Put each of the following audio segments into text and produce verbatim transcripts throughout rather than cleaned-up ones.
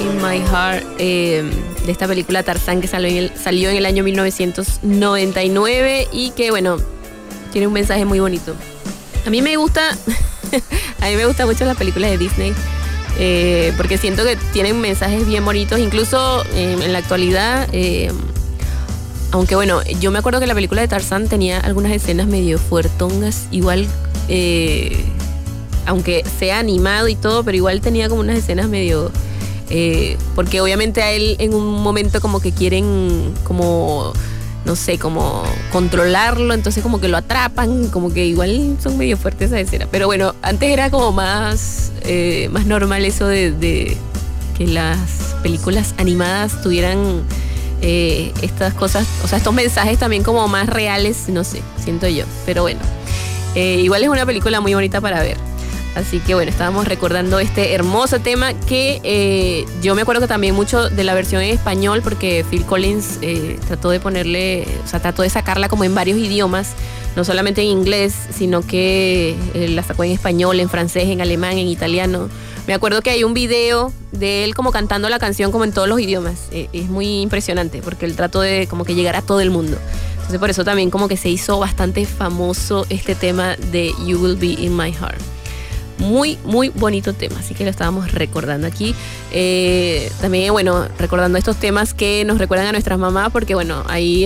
in My Heart, eh, de esta película Tarzán que salió en, el, salió en el año mil novecientos noventa y nueve y que, bueno, tiene un mensaje muy bonito. A mí me gusta, a mí me gustan mucho las películas de Disney, eh, porque siento que tienen mensajes bien bonitos, incluso eh, en la actualidad. Eh, aunque bueno, yo me acuerdo que la película de Tarzán tenía algunas escenas medio fuertongas, igual, eh, aunque sea animado y todo, pero igual tenía como unas escenas medio... Eh, porque obviamente a él en un momento como que quieren como, no sé, como controlarlo, entonces como que lo atrapan, como que igual son medio fuertes esas escenas. Pero bueno, antes era como más, eh, más normal eso de, de que las películas animadas tuvieran eh, estas cosas, o sea, estos mensajes también como más reales, no sé, siento yo. Pero bueno, eh, igual es una película muy bonita para ver. Así que bueno, estábamos recordando este hermoso tema que eh, yo me acuerdo que también mucho de la versión en español, porque Phil Collins eh, trató de ponerle, o sea, trató de sacarla como en varios idiomas, no solamente en inglés, sino que eh, la sacó en español, en francés, en alemán, en italiano. Me acuerdo que hay un video de él como cantando la canción como en todos los idiomas. Eh, es muy impresionante porque él trató de como que llegar a todo el mundo. Entonces por eso también como que se hizo bastante famoso este tema de You Will Be in My Heart. Muy, muy bonito tema, así que lo estábamos recordando aquí. Eh, también, bueno, recordando estos temas que nos recuerdan a nuestras mamás, porque, bueno, ahí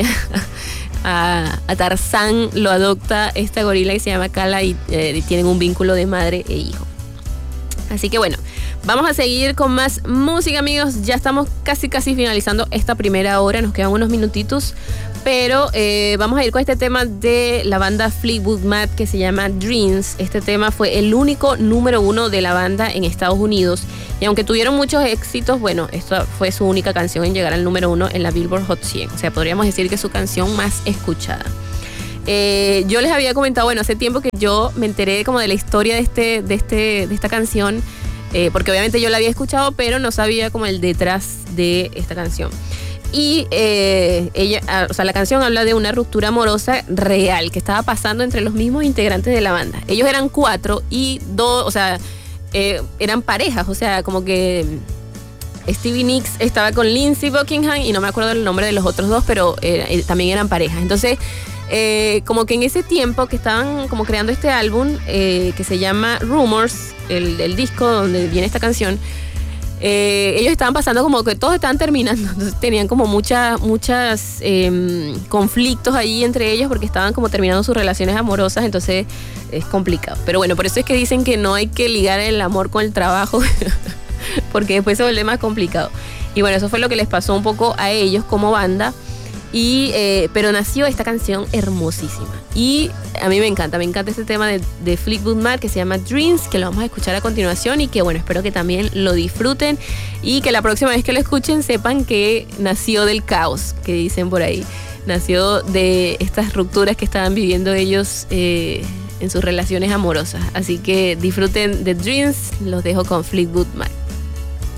a, a Tarzán lo adopta esta gorila que se llama Kala y eh, tienen un vínculo de madre e hijo. Así que, bueno, vamos a seguir con más música, amigos. Ya estamos casi, casi finalizando esta primera hora, nos quedan unos minutitos. Pero eh, vamos a ir con este tema de la banda Fleetwood Mac que se llama Dreams. Este tema fue el único número uno de la banda en Estados Unidos. Y aunque tuvieron muchos éxitos, bueno, esta fue su única canción en llegar al número uno en la Billboard Hot cien. O sea, podríamos decir que es su canción más escuchada. Eh, yo les había comentado, bueno, hace tiempo que yo me enteré como de la historia de, este, de, este, de esta canción. Eh, porque obviamente yo la había escuchado, pero no sabía como el detrás de esta canción. Y eh, ella, o sea, la canción habla de una ruptura amorosa real que estaba pasando entre los mismos integrantes de la banda. Ellos eran cuatro y dos, o sea, eh, eran parejas, o sea, como que Stevie Nicks estaba con Lindsey Buckingham y no me acuerdo el nombre de los otros dos, pero eh, también eran parejas. Entonces, eh, como que en ese tiempo que estaban como creando este álbum eh, que se llama Rumors, el, el disco donde viene esta canción, Eh, ellos estaban pasando como que todos estaban terminando, entonces tenían como muchas muchas eh, conflictos ahí entre ellos porque estaban como terminando sus relaciones amorosas, entonces es complicado. Pero bueno, por eso es que dicen que no hay que ligar el amor con el trabajo porque después se vuelve más complicado. Y bueno, eso fue lo que les pasó un poco a ellos como banda. Y, eh, pero nació esta canción hermosísima. Y a mí me encanta, me encanta este tema de, de Fleetwood Mac que se llama Dreams, que lo vamos a escuchar a continuación y que bueno, espero que también lo disfruten y que la próxima vez que lo escuchen sepan que nació del caos, que dicen por ahí. Nació de estas rupturas que estaban viviendo ellos eh, en sus relaciones amorosas. Así que disfruten de Dreams, los dejo con Fleetwood Mac.